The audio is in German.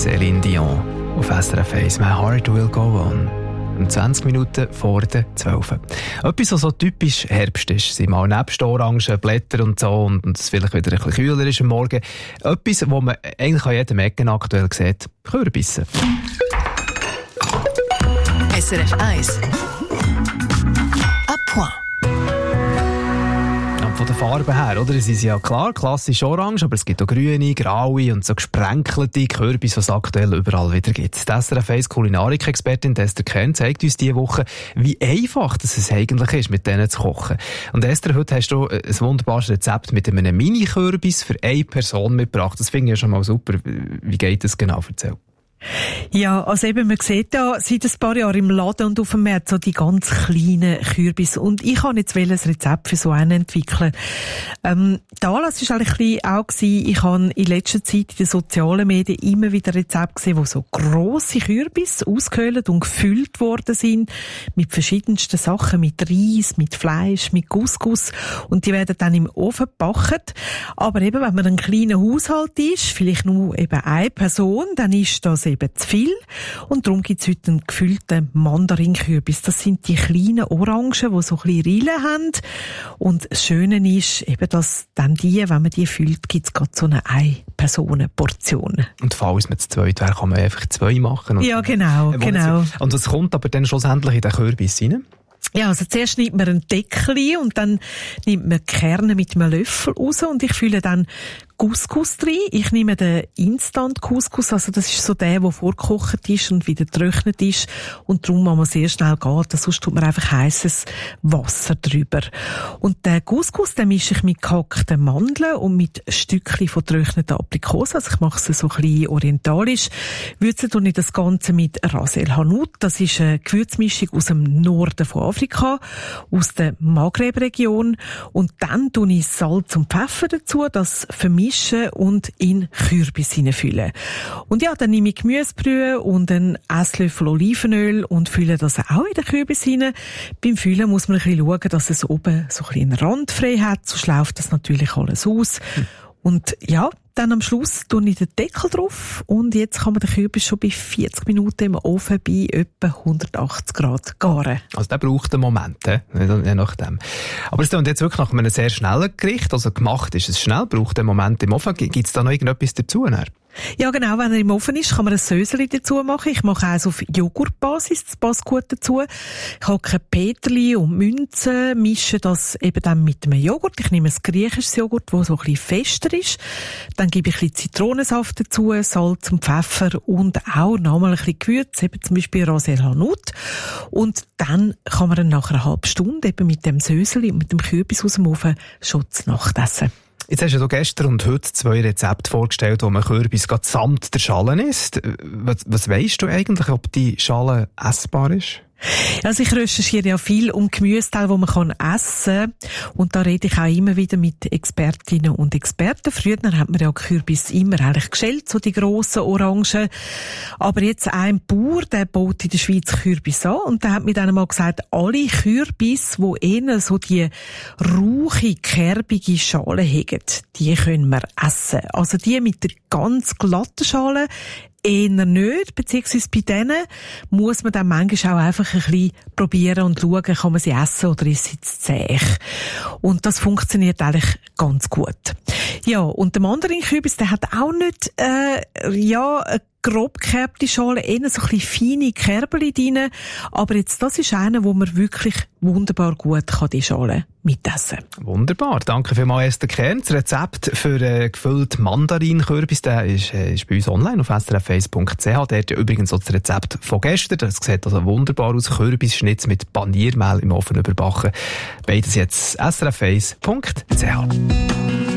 Céline Dion auf SRF 1. My Heart Will Go On. 20 Minuten vor der 12. Etwas, was so typisch Herbst ist, sind mal nebst Orangen, Blätter und so, und es vielleicht wieder ein bisschen kühler ist am Morgen. Etwas, wo man eigentlich an jedem Ecken aktuell sieht, Kürbisse. SRF 1 à point. Von der Farbe her, oder? Es ist ja klar, klassisch orange, aber es gibt auch grüne, graue und so gesprenkelte Kürbisse, was es aktuell überall wieder gibt. Die SRF 1 Kulinarik-Expertin Esther Kern zeigt uns diese Woche, wie einfach es eigentlich ist, mit denen zu kochen. Und Esther, heute hast du ein wunderbares Rezept mit einem Mini-Kürbis für eine Person mitgebracht. Das finde ich ja schon mal super. Wie geht das genau? Erzähl. Ja, also eben, man sieht ja seit ein paar Jahren im Laden und auf dem Markt so die ganz kleinen Kürbisse. Und ich habe jetzt ein Rezept für so einen entwickeln. Der Anlass war eigentlich auch gewesen, ich habe in letzter Zeit in den sozialen Medien immer wieder Rezepte gesehen, wo so grosse Kürbisse ausgehöhlt und gefüllt worden sind. Mit verschiedensten Sachen, mit Reis, mit Fleisch, mit Couscous. Und die werden dann im Ofen gebacken. Aber eben, wenn man ein kleiner Haushalt ist, vielleicht nur eben eine Person, dann ist das eben zu viel. Und darum gibt es heute einen gefüllten Mandarinkürbis. Das sind die kleinen Orangen, die so ein bisschen Rillen haben. Und das Schöne ist eben, dass dann wenn man die füllt, gibt es gerade so eine Ein-Personen-Portion. Und falls man zu zweit wäre, kann man einfach 2 machen. Ja, genau. Und das kommt aber dann schlussendlich in den Kürbis rein? Ja, also zuerst nimmt man einen Deckel und dann nimmt man die Kerne mit einem Löffel raus und ich fülle dann Couscous rein. Ich nehme den Instant-Couscous, also das ist so der vorgekocht ist und wieder getrocknet ist und darum muss man sehr schnell gehen, sonst tut man einfach heißes Wasser drüber. Und den Couscous, den mische ich mit gehackten Mandeln und mit Stückchen von getrockneten Aprikosen, also ich mache es so ein bisschen orientalisch. Würze tue ich das Ganze mit Ras El Hanout, das ist eine Gewürzmischung aus dem Norden von Afrika, aus der Maghreb-Region, und dann tue ich Salz und Pfeffer dazu, das vermischen und in Kürbis hineinfüllen. Und ja, dann nehme ich Gemüsebrühe und einen Esslöffel Olivenöl und fülle das auch in den Kürbis hinein. Beim Füllen muss man ein bisschen schauen, dass es oben so ein bisschen einen Rand frei hat, sonst läuft das natürlich alles aus. Und ja, dann am Schluss tue ich den Deckel drauf und jetzt kann man den Kürbis schon bei 40 Minuten im Ofen bei etwa 180 Grad garen. Also der braucht einen Moment, je nachdem. Aber es ist jetzt wirklich nach einem sehr schnellen Gericht, also gemacht ist es schnell, braucht einen Moment im Ofen. Gibt es da noch irgendetwas dazu? Ja, genau, wenn er im Ofen ist, kann man ein Söseli dazu machen. Ich mache eins auf Joghurtbasis, das passt gut dazu. Ich hacke Peterli und Münzen, mische das eben dann mit einem Joghurt. Ich nehme ein griechisches Joghurt, das so ein bisschen fester ist. Dann gebe ich ein bisschen Zitronensaft dazu, Salz und Pfeffer und auch nochmal ein bisschen Gewürz, eben zum Beispiel Ras El Hanout. Und dann kann man dann nach einer halben Stunde eben mit dem Söseli und mit dem Kürbis aus dem Ofen schon zur Nacht essen. Jetzt hast du gestern und heute 2 Rezepte vorgestellt, wo man Kürbis gerade samt der Schale isst. Was weisst du eigentlich, ob die Schale essbar ist? Also ich recherchiere ja viel um Gemüseteile, die man essen kann. Und da rede ich auch immer wieder mit Expertinnen und Experten. Früher hat man ja Kürbis immer eigentlich geschält, so die grossen Orangen. Aber jetzt ein Bauer, der baut in der Schweiz Kürbis an. Und der hat mir dann einmal gesagt, alle Kürbis, die eher so die rauchige, kerbige Schale haben, die können wir essen. Also die mit der ganz glatten Schale eher nicht, beziehungsweise bei denen muss man dann manchmal auch einfach ein bisschen probieren und schauen, kann man sie essen oder ist sie zu zäh. Und das funktioniert eigentlich ganz gut. Ja, und der Mandarinkürbis, der hat auch nicht, eine grob gekerbte Schale, eher so ein bisschen feine Kerbeli drin. Aber jetzt, das ist einer, wo man wirklich wunderbar gut kann, die Schale mitessen. Wunderbar. Danke vielmals, Esther Kern. Das Rezept für gefüllt Mandarinkürbis, der ist bei uns online auf srf1.ch. Dort übrigens auch das Rezept von gestern. Das sieht also wunderbar aus. Kürbisschnitz mit Paniermehl im Ofen überbacken. Beides jetzt srf1.ch.